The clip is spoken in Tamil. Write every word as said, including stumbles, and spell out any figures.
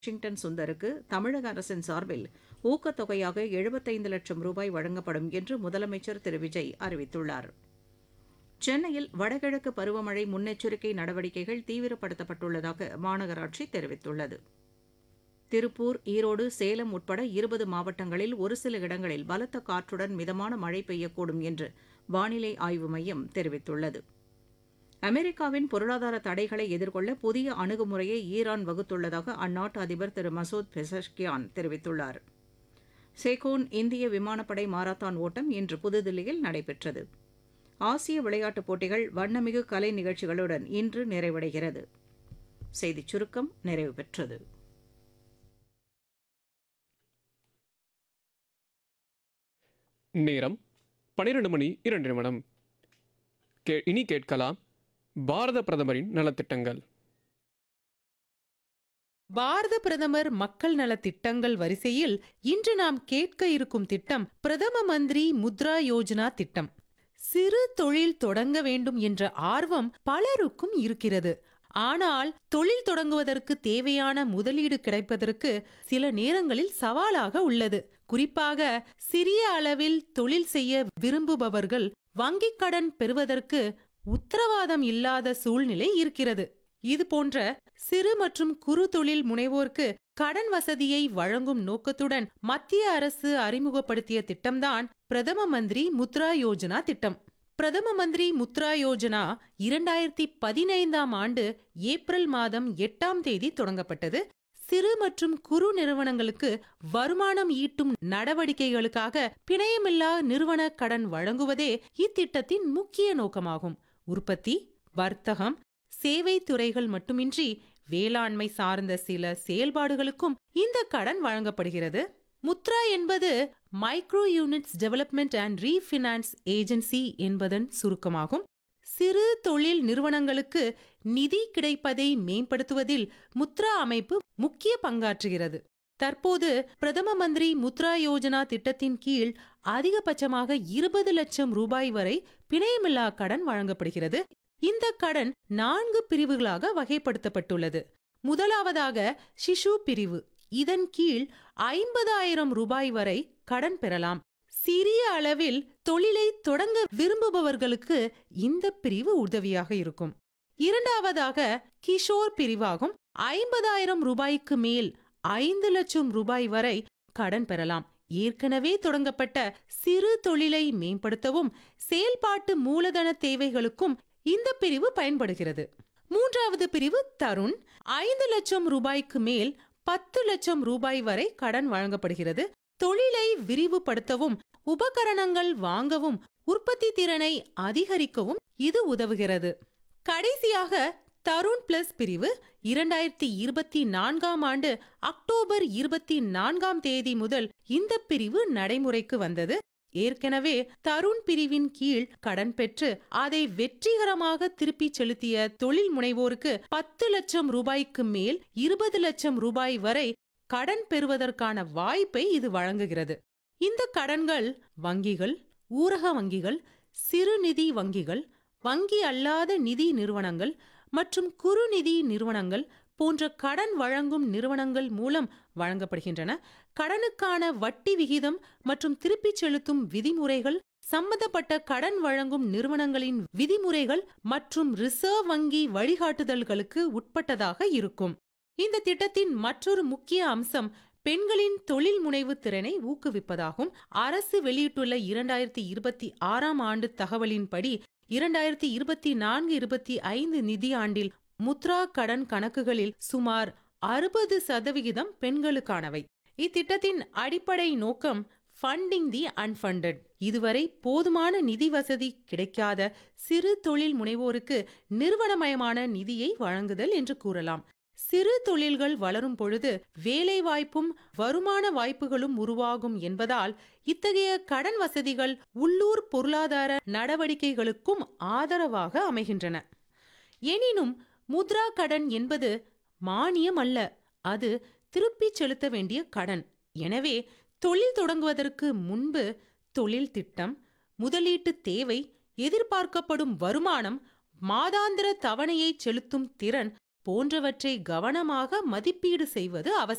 வாஷிங்டன் சுந்தருக்கு தமிழக அரசின் சார்பில் ஊக்கத்தொகையாக எழுபத்தைந்து லட்சம் ரூபாய் வழங்கப்படும் என்று முதலமைச்சர் திரு விஜய் அறிவித்துள்ளார். சென்னையில் வடகிழக்கு பருவமழை முன்னெச்சரிக்கை நடவடிக்கைகள் தீவிரப்படுத்தப்பட்டுள்ளதாக மாநகராட்சி தெரிவித்துள்ளது. திருப்பூர், ஈரோடு, சேலம் உட்பட இருபது மாவட்டங்களில் ஒரு சில இடங்களில் பலத்த காற்றுடன் மிதமான மழை பெய்யக்கூடும் என்று வானிலை ஆய்வு மையம் தெரிவித்துள்ளது. அமெரிக்காவின் பொருளாதார தடைகளை எதிர்கொள்ள புதிய அணுகுமுறையை ஈரான் வகுத்துள்ளதாக அந்நாட்டு அதிபர் திரு மசூத் பெசஷ்கியான் தெரிவித்துள்ளார். சேகோன் இந்திய விமானப்படை மாரத்தான் ஓட்டம் இன்று புதுதில்லியில் நடைபெற்றது. ஆசிய விளையாட்டுப் போட்டிகள் வண்ணமிகு கலை நிகழ்ச்சிகளுடன் இன்று நிறைவடைகிறது. செய்திச் சுருக்கம் நிறைவு பெற்றது. நேரம் பனிரெண்டு மணி இரண்டு நிமிடம். கே இனி கேட்கலாம் பாரத பிரதமரின் நலத்திட்டங்கள். பாரத பிரதமர் மக்கள் நலத் திட்டங்கள் வரிசையில் இன்று நாம் கேட்க இருக்கும் திட்டம் பிரதம மந்திரி முத்ரா யோஜனா திட்டம். சிறு தொழில் தொடங்க வேண்டும் என்ற ஆர்வம் பலருக்கும் இருக்கிறது. ஆனால் தொழில் தொடங்குவதற்கு தேவையான முதலீடு கிடைப்பதற்கு சில நேரங்களில் சவாலாக உள்ளது. குறிப்பாக சிறிய அளவில் தொழில் செய்ய விரும்புபவர்கள் வங்கிக் கடன் பெறுவதற்கு உத்தரவாதம் இல்லாத சூழ்நிலை இருக்கிறது. இது போன்ற சிறு மற்றும் குறு தொழில் முனைவோருக்கு கடன் வசதியை வழங்கும் நோக்கத்துடன் மத்திய அரசு அறிமுகப்படுத்திய திட்டம்தான் பிரதம மந்திரி முத்ரா யோஜனா திட்டம். பிரதம மந்திரி முத்ரா யோஜனா இரண்டாயிரத்தி பதினைந்தாம் ஆண்டு ஏப்ரல் மாதம் எட்டாம் தேதி தொடங்கப்பட்டது. சிறு மற்றும் குறு நிறுவனங்களுக்கு வருமானம் ஈட்டும் நடவடிக்கைகளுக்காக பிணையமில்லா நிறுவன கடன் வழங்குவதே இத்திட்டத்தின் முக்கிய நோக்கமாகும். உற்பத்தி, வர்த்தகம், சேவை துறைகள் மட்டுமின்றி வேளாண்மை சார்ந்த சில செயல்பாடுகளுக்கும் இந்த கடன் வழங்கப்படுகிறது. முத்ரா என்பது micro units development and refinance agency என்பதன் சுருக்கமாகும். சிறு தொழில் நிறுவனங்களுக்கு நிதி கிடைப்பதை மேம்படுத்துவதில் முத்ரா அமைப்பு முக்கிய பங்காற்றுகிறது. தற்போது பிரதம மந்திரி முத்ரா யோஜனா திட்டத்தின் கீழ் அதிகபட்சமாக இருபது லட்சம் ரூபாய் வரை பிணையமில்லா கடன் வழங்கப்படுகிறது. இந்த கடன் நான்கு பிரிவுகளாக வகைப்படுத்தப்பட்டுள்ளது. முதலாவதாக சிசு பிரிவு. இதன் கீழ் ஐம்பதாயிரம் ரூபாய் வரை கடன் பெறலாம். சிறிய அளவில் தொழிலை தொடங்க விரும்புபவர்களுக்கு இந்த பிரிவு உதவியாக இருக்கும். இரண்டாவதாக கிஷோர் பிரிவாகும். ஐம்பதாயிரம் ரூபாய்க்கு மேல் ஐந்து லட்சம் ரூபாய் வரை கடன் பெறலாம். ஏற்கனவே தொடங்கப்பட்ட சிறு தொழிலை மேம்படுத்தவும் செயல்பாட்டு மூலதன தேவைகளுக்கும் இந்த பிரிவு பயன்படுகிறது. மூன்றாவது பிரிவு தருண். ஐந்து லட்சம் ரூபாய்க்கு மேல் பத்து லட்சம் ரூபாய் வரை கடன் வழங்கப்படுகிறது. தொழிலை விரிவுபடுத்தவும் உபகரணங்கள் வாங்கவும் உற்பத்தி திறனை அதிகரிக்கவும் இது உதவுகிறது. கடைசியாக தருண் பிளஸ் பிரிவு இரண்டாயிரத்தி இருபத்தி நான்காம் ஆண்டு அக்டோபர் இருபத்தி நான்காம் தேதி முதல் இந்த பிரிவு நடைமுறைக்கு வந்தது. ஏற்கனவே தருண் பிரிவின் கீழ் கடன் பெற்று அதை வெற்றிகரமாக திருப்பி செலுத்திய தொழில் முனைவோருக்கு பத்து லட்சம் ரூபாய்க்கு மேல் இருபது லட்சம் ரூபாய் வரை கடன் பெறுவதற்கான வாய்ப்பை இது வழங்குகிறது. இந்த கடன்கள் வங்கிகள், ஊரக வங்கிகள், சிறுநிதி வங்கிகள், வங்கி அல்லாத நிதி நிறுவனங்கள் மற்றும் குறுநிதி நிறுவனங்கள் போன்ற கடன் வழங்கும் நிறுவனங்கள் மூலம் வழங்கப்படுகின்றன. கடனுக்கான வட்டி விகிதம் மற்றும் திருப்பிச் செலுத்தும் விதிமுறைகள் சம்பந்தப்பட்ட கடன் வழங்கும் நிறுவனங்களின் விதிமுறைகள் மற்றும் ரிசர்வ் வங்கி வழிகாட்டுதல்களுக்கு உட்பட்டதாக இருக்கும். இந்த திட்டத்தின் மற்றொரு முக்கிய அம்சம் பெண்களின் தொழில் முனைவு திறனை ஊக்குவிப்பதாகும். அரசு வெளியிட்டுள்ள இரண்டாயிரத்தி இருபத்தி ஆறாம் ஆண்டு தகவலின்படி இரண்டாயிரத்தி இருபத்தி நான்கு இருபத்தி ஐந்து நிதியாண்டில் முத்ரா கடன் கணக்குகளில் சுமார் அறுபது சதவிகிதம் பெண்களுக்கானவை. இத்திட்டத்தின் அடிப்படை நோக்கம் ஃபண்டிங் தி அன்ஃபண்டட். இதுவரை போதுமான நிதி வசதி கிடைக்காத சிறு தொழில் முனைவோருக்கு நிறுவனமயமான நிதியை வழங்குதல் என்று கூறலாம். சிறு தொழில்கள் வளரும் பொழுது வேலைவாய்ப்பும் வருமான வாய்ப்புகளும் உருவாகும் என்பதால் இத்தகைய கடன் வசதிகள் உள்ளூர் பொருளாதார நடவடிக்கைகளுக்கும் ஆதரவாக அமைகின்றன. எனினும் முத்ரா கடன் என்பது மானியம் அல்ல, அது திருப்பிச் செலுத்த வேண்டிய கடன். எனவே தொழில் தொடங்குவதற்கு முன்பு தொழில் திட்டம், முதலீட்டு தேவை, எதிர்பார்க்கப்படும் வருமானம், மாதாந்திர தவணையை செலுத்தும் திறன் போன்றவற்றை கவனமாக மதிப்பீடு செய்வது அவசியம்.